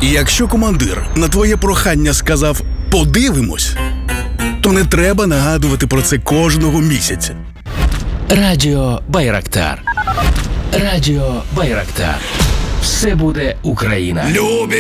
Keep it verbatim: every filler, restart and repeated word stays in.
І якщо командир на твоє прохання сказав «подивимось», то не треба нагадувати про це кожного місяця. Радіо Байрактар. Радіо Байрактар. Все буде Україна. Любі